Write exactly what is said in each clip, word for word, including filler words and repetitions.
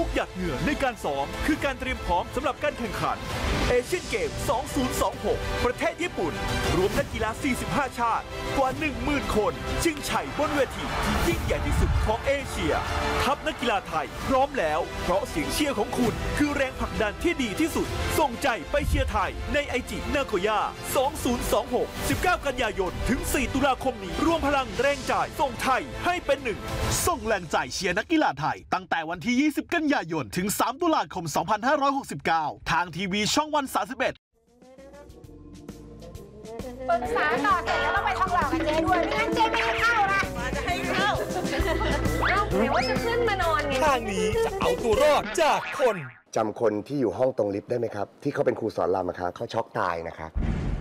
กหยาดเหงื่อในการซ้อมคือการเตรียมพร้อมสำหรับการแข่งขันเอเชียนเกม สองพันยี่สิบหก ประเทศญี่ปุ่นรวมนักกีฬา สี่สิบห้า ชาติกว่า หนึ่งหมื่น คนชิงชัยบนเวทีที่ยิ่งใหญ่ที่สุดของเอเชียทัพนักกีฬาไทยพร้อมแล้วเพราะเสียงเชียร์ของคุณคือแรงผลักดันที่ดีที่สุดส่งใจไปเชียร์ไทยในไอจินาโกย่า สองพันยี่สิบหก สิบเก้า กันยายนถึง สี่ ตุลาคมนี้รวมพลังแรงใจส่งไทยให้เป็นหนึ่งส่งแรงใจเชียร์นักกีฬาไทยตั้งแต่วันที่ ยี่สิบ กันยายนถึง สาม ตุลาคม สองพันห้าร้อยหกสิบเก้า ทางทีวีช่องวัน สามสิบเอ็ดปรึกษาต่อเสร็จแล้วต้องไปทองหล่อกับเจ๊ด้วยไม่งั้นเจ๊ไม่ให้เข้านะมาจะให้เข้าเอ้าเดี๋ยวว่าจะขึ้นมานอนไงทางนี้จะเอาตัวรอดจากคนจำคนที่อยู่ห้องตรงลิฟต์ได้ไหมครับที่เขาเป็นครูสอนรำนะครับเขาช็อกตายนะครับ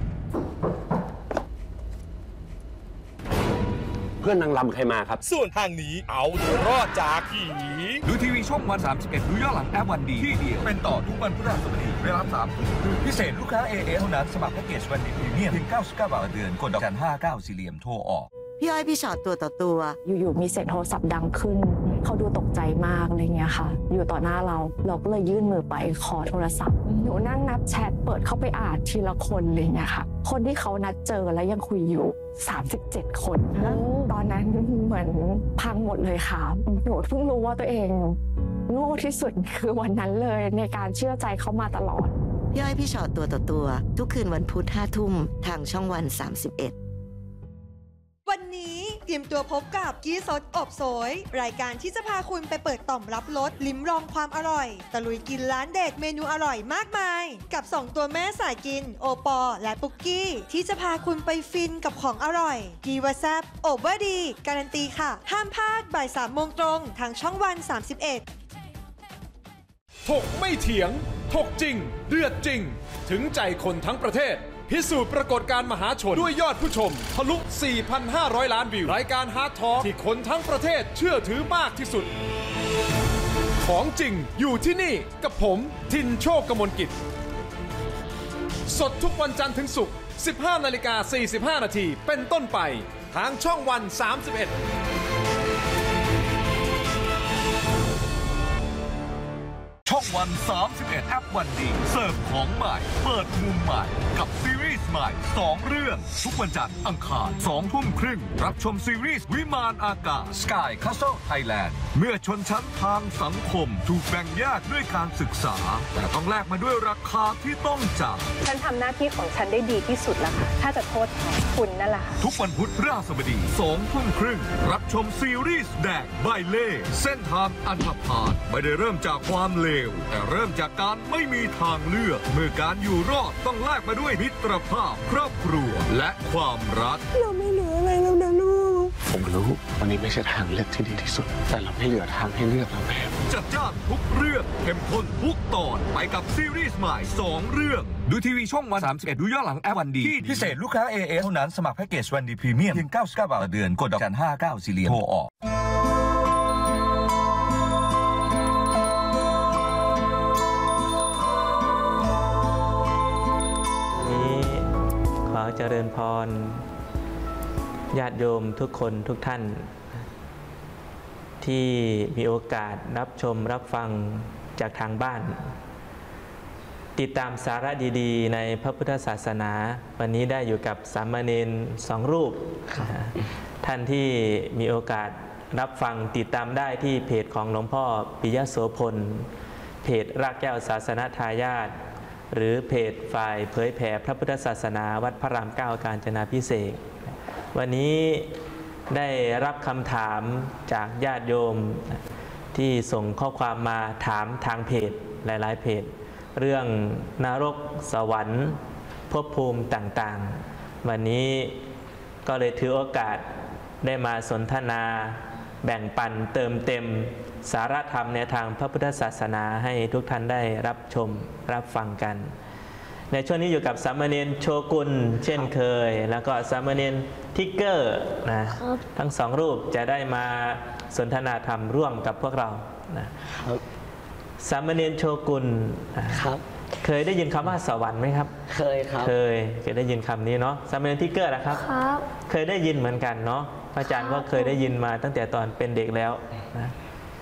เพื่อนนางรำใครมาครับส่วนทางนี้เอาตัวรอดจากผีดูทีวีช่องวันสามสิบเอ็ดดูย้อนหลังแอปวันดีที่เดียวเป็นต่อทุกวันพฤหัสบดีเวลาสามทุ่มพิเศษลูกค้า เอ เอ เท่านั้นสมัครแพ็กเกจวันดีพรีเมียมเพียงเก้าสิบเก้าบาทต่อเดือนกดดอกจันห้าเก้าสี่เหลี่ยมโทรออกพี่อ้อยพี่ชอตตัวต่อตัวอยู่ๆมีเสียงโทรศัพท์ดังขึ้นเขาดูตกใจมากอะไรเงี้ยค่ะอยู่ต่อหน้าเราเราก็เลยยื่นมือไปขอโทรศัพท์หนูนั่งนับแชทเปิดเข้าไปอ่านทีละคนอะไรเงี้ยค่ะคนที่เขานัดเจอแล้วยังคุยอยู่สามสิบเจ็ดคนตอนนั้นเหมือนพังหมดเลยค่ะหนูเพิ่งรู้ว่าตัวเองโง่ที่สุดคือวันนั้นเลยในการเชื่อใจเขามาตลอดพี่อ้อยพี่ชอตตัวต่อตัวทุกคืนวันพุธห้าทุ่มทางช่องวันสามสิบเอ็ดวันนี้เตรียมตัวพบกับกี้สดอบโสยรายการที่จะพาคุณไปเปิดต่อมรับรสลิ้มลองความอร่อยตะลุยกินร้านเด็ดเมนูอร่อยมากมายกับสองตัวแม่สายกินโอปอและปุกกี้ที่จะพาคุณไปฟินกับของอร่อยกีวาแซบโอเวอร์ดีการันตีค่ะห้ามพลาดบ่ายสามโมงตรงทางช่องวันสามสิบเอ็ดถกไม่เถียงถกจริงเดือดจริงถึงใจคนทั้งประเทศพิสูจน์ปรากฏการณ์มหาชนด้วยยอดผู้ชมทะลุ สี่พันห้าร้อย ล้านวิวรายการฮาร์ดทอล์กที่คนทั้งประเทศเชื่อถือมากที่สุดของจริงอยู่ที่นี่กับผมทินโชคกมลกิจสดทุกวันจันทร์ถึงศุกร์ สิบห้านาฬิกาสี่สิบห้านาทีเป็นต้นไปทางช่องวันสามสิบเอ็ดช่องวันสามสิบเอ็ดแอปวันดีเสิร์ฟของใหม่เปิดมุมใหม่กับซีรีส์ใหม่สองเรื่องทุกวันจันทร์อังคารสองทุ่มครึ่งรับชมซีรีส์วิมานอากาศ Sky Castle Thailand เมื่อชนชั้นทางสังคมถูกแบ่งแยกด้วยการศึกษาแต่ต้องแลกมาด้วยราคาที่ต้องจ่ายฉันทำหน้าที่ของฉันได้ดีที่สุดแล้วค่ะถ้าจะโทษคุณนั่นแหละทุกวันพุธพฤหัสบดีสองทุ่มครึ่งรับชมซีรีส์แดกใบเล่เส้นทางอันธพาลไม่ได้เริ่มจากความเลวแต่เริ่มจากการไม่มีทางเลือกเมื่อการอยู่รอดต้องแลกมาด้วยมิตรภาพครอบครัวและความรักเราไม่เหลืออะไรแล้วนะลูกผมรู้วันนี้ไม่ใช่ทางเลือกที่ดีที่สุดแต่เราไม่เหลือทางให้เลือกแล้วแม่จัดจ้านทุกเรื่องเข้มข้นทุกตอนไปกับซีรีส์ใหม่สองเรื่องดูทีวีช่องวันสามสิบเอ็ดดูย้อนหลังแอปวันดีที่พิเศษลูกค้า เอ เอ เท่านั้นสมัครแพ็กเกจวันดีพรีเมียมเพียงเก้าสิบเก้าบาทต่อเดือนกดดอกจันห้าเก้าสี่เหลี่ยมโทรออกขอเจริญพรญาติโยมทุกคนทุกท่านที่มีโอกาสรับชมรับฟังจากทางบ้านติดตามสาระดีๆในพระพุทธศาสนาวันนี้ได้อยู่กับสามเณรสองรูปท่านที่มีโอกาสรับฟังติดตามได้ที่เพจของหลวงพ่อปิยโสพลเพจรากแก้วศาสนทายาทหรือเพจฝ่ายเผยแผ่พระพุทธศาสนาวัดพระรามเก้ากาญจนาภิเษกวันนี้ได้รับคำถามจากญาติโยมที่ส่งข้อความมาถามทางเพจหลายๆเพจเรื่องนรกสวรรค์ภพภูมิต่างๆวันนี้ก็เลยถือโอกาสได้มาสนทนาแบ่งปันเติมเต็มสาระธรรมในทางพระพุทธศาสนาให้ทุกท่านได้รับชมรับฟังกันในช่วงนี้อยู่กับสามเณรโชกุลเช่นเคยแล้วก็สามเณรทิกเกอร์นะทั้งสองรูปจะได้มาสนทนาธรรมร่วมกับพวกเรานะสามเณรโชกุลครับเคยได้ยินคำว่าสวรรค์ไหมครับเคยครับเคยเคยได้ยินคำนี้เนาะสามเณรทิกเกอร์นะครับครับเคยได้ยินเหมือนกันเนาะอาจารย์ก็เคยได้ยินมาตั้งแต่ตอนเป็นเด็กแล้วนะ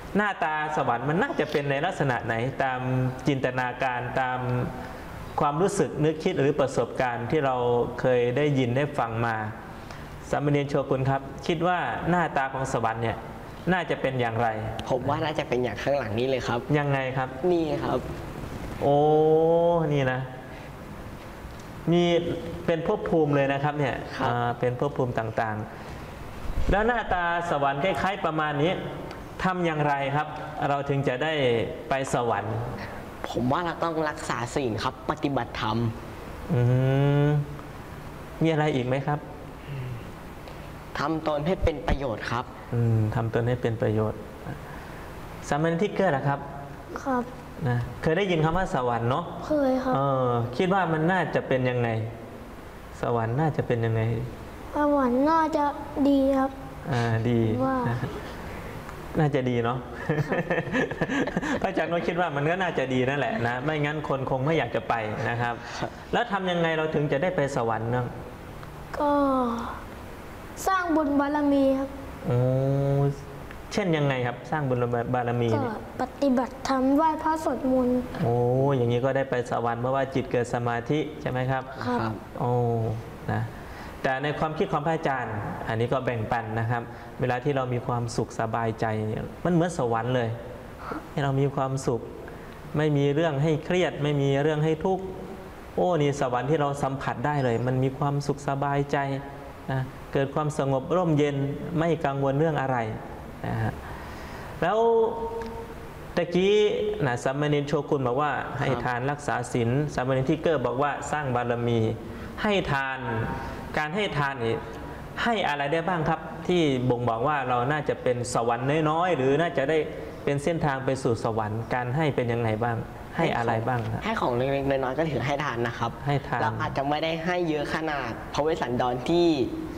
หน้าตาสวรรค์มันน่าจะเป็นในลักษณะไหนตามจินตนาการตามความรู้สึกนึกคิดหรือประสบการณ์ที่เราเคยได้ยินได้ฟังมาสามเณรโชกุนครับคิดว่าหน้าตาของสวรรค์เนี่ยน่าจะเป็นอย่างไรผมว่าน่าจะเป็นอย่างข้างหลังนี้เลยครับยังไงครับนี่ครับโอ้นี่นะมีเป็นภพภูมิเลยนะครับเนี่ยเป็นภพภูมิต่างๆแล้วหน้าตาสวรรค์คล้ายๆประมาณนี้ทำอย่างไรครับเราถึงจะได้ไปสวรรค์ผมว่าเราต้องรักษาศีลครับปฏิบัติธรรมอืมมีอะไรอีกไหมครับทำตนให้เป็นประโยชน์ครับอืมทำตนให้เป็นประโยชน์สามเณรทิกเกอร์ล่ะครับครับนะเคยได้ยินคำว่าสวรรค์เนาะเคยครับเออคิดว่ามันน่าจะเป็นยังไงสวรรค์น่าจะเป็นยังไงสวรรค์น่าจะดีครับอ่าดีว่าน่าจะดีเนาะพระอาจารย์ก็คิดว่ามันก็น่าจะดีนั่นแหละนะไม่งั้นคนคงไม่อยากจะไปนะครับแล้วทำยังไงเราถึงจะได้ไปสวรรค์เนาะก็สร้างบุญบารมีครับโอ้เช่นยังไงครับสร้างบุญบารมีก็ปฏิบัติธรรมไหว้พระสวดมนต์โอ้อย่างนี้ก็ได้ไปสวรรค์เพราะว่าจิตเกิดสมาธิใช่ไหมครับครับโอ้นะแต่ในความคิดของพระอาจารย์อันนี้ก็แบ่งปันนะครับเวลาที่เรามีความสุขสบายใจมันเหมือนสวรรค์เลยให้เรามีความสุขไม่มีเรื่องให้เครียดไม่มีเรื่องให้ทุกข์โอ้นี่สวรรค์ที่เราสัมผัสได้เลยมันมีความสุขสบายใจนะเกิดความสงบร่มเย็นไม่กังวลเรื่องอะไรนะฮะแล้วตะกี้นะสามเณรโชกุนบอกว่าให้ทานรักษาศีลสามเณรทิกเกอร์บอกว่าสร้างบารมีให้ทานการให้ทานนี่ให้อะไรได้บ้างครับที่บ่งบอกว่าเราน่าจะเป็นสวรรค์น้อยๆหรือน่าจะได้เป็นเส้นทางไปสู่สวรรค์การให้เป็นยังไงบ้างให้อะไรบ้างให้ของเล็กๆน้อยๆก็ถือให้ทานนะครับให้ทานเราอาจจะไม่ได้ให้เยอะขนาดพระเวสสันดรที่